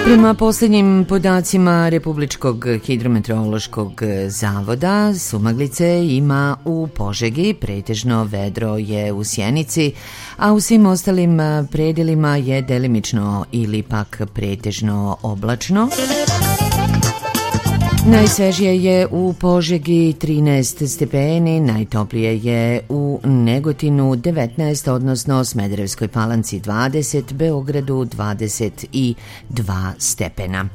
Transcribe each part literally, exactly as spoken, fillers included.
Prema posljednjim podacima Republičkog hidrometeorološkog zavoda, sumaglice ima u Požegi, pretežno vedro je u Sjenici, a u svim ostalim predelima je delimično ili pak pretežno oblačno. Najsvežije je u Požegi trinaest stepeni, najtoplije je u Negotinu devetnaest, odnosno Smederevskoj Palanci dvadeset, Beogradu dvadeset dva stepena.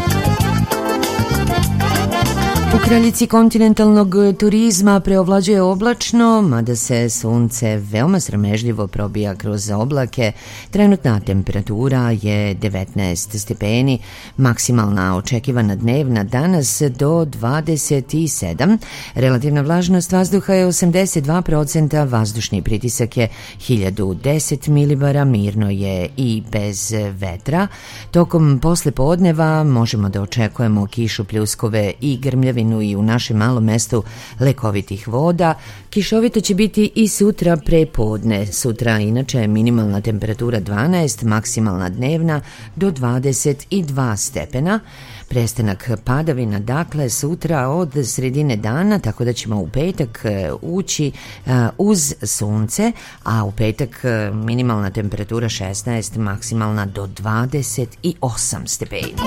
U kraljici kontinentalnog turizma preovlađuje oblačno, mada se sunce veoma sramežljivo probija kroz oblake. Trenutna temperatura je devetnaest stepeni, maksimalna očekivana dnevna danas do dvadeset sedam. Relativna vlažnost vazduha je osamdeset dva procenta, vazdušni pritisak je hiljadu deset milibara, mirno je i bez vetra. Tokom poslepodneva možemo da očekujemo kišu, pljuskove i grmljavinu i u našem malom mestu lekovitih voda. Kišovito će biti i sutra pre podne. Sutra inače je minimalna temperatura dvanaest, maksimalna dnevna do dvadeset dva stepena. Prestanak padavina dakle sutra od sredine dana, tako da ćemo u petak ući uz sunce, a u petak minimalna temperatura šesnaest, maksimalna do dvadeset osam stepeni.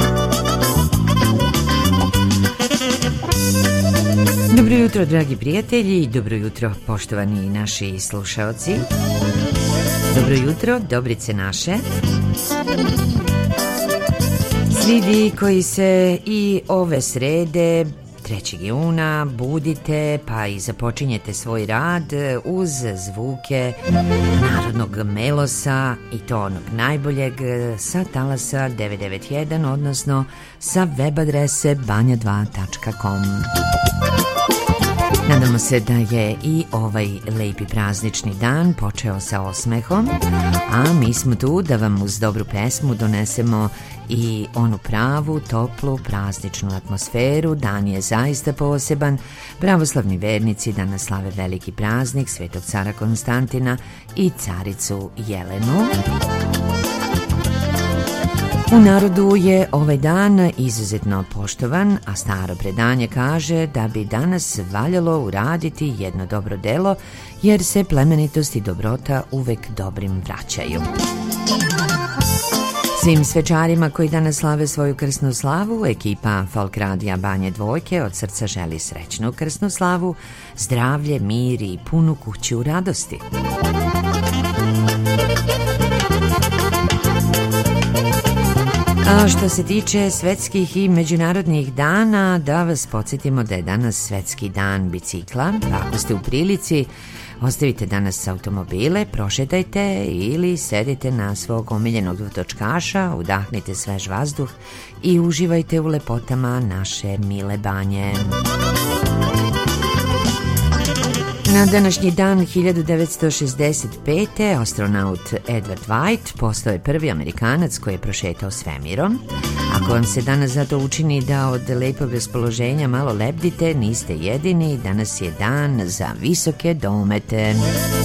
Dobro jutro, dragi prijatelji, dobro jutro, poštovani naši slušaoci. Dobro jutro, dobrice naše. Svi vi koji se i ove srede, trećeg juna, budite pa i započinjete svoj rad uz zvuke narodnog melosa, i to onog najboljeg, sa talasa devetsto devedeset jedan, odnosno sa web adrese banja dva tačka com. Nadamo se da je i ovaj lepi praznični dan počeo sa osmehom, a mi smo tu da vam uz dobru pesmu donesemo i onu pravu, toplu, prazničnu atmosferu. Dan je zaista poseban. Pravoslavni vernici danas slave veliki praznik Svetog cara Konstantina i caricu Jelenu. U narodu je ovaj dan izuzetno poštovan, a staro predanje kaže da bi danas valjalo uraditi jedno dobro delo, jer se plemenitost i dobrota uvek dobrim vraćaju. Svim svečarima koji danas slave svoju krsnu slavu, ekipa Folk Radija Banje Dvojke od srca želi srećnu krsnu slavu, zdravlje, mir i punu kuću radosti. A što se tiče svetskih i međunarodnih dana, da vas podsjetimo da je danas svetski dan bicikla. Ako ste u prilici, ostavite danas automobile, prošetajte ili sedite na svog omiljenog dočkaša, udahnite svež vazduh i uživajte u lepotama naše mile banje. Na današnji dan hiljadu devetsto šezdeset pete. astronaut Edward White postao je prvi Amerikanac koji je prošetao svemirom. Ako vam se danas zato učini da od lepog raspoloženja malo lebdite, niste jedini, danas je dan za visoke domete.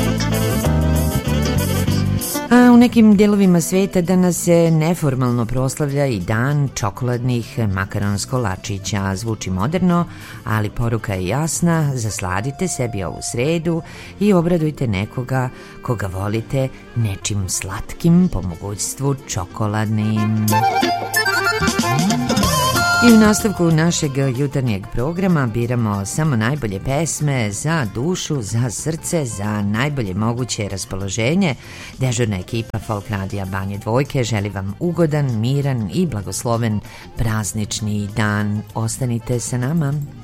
A u nekim dijelovima sveta danas se neformalno proslavlja i dan čokoladnih makaronsko-lačića. Zvuči moderno, ali poruka je jasna: zasladite sebi ovu sredu i obradujte nekoga koga volite nečim slatkim, po mogućstvu čokoladnim. I u nastavku našeg jutarnjeg programa biramo samo najbolje pesme za dušu, za srce, za najbolje moguće raspoloženje. Dežurna ekipa Folk Radija Banje Dvojke želi vam ugodan, miran i blagosloven praznični dan. Ostanite sa nama.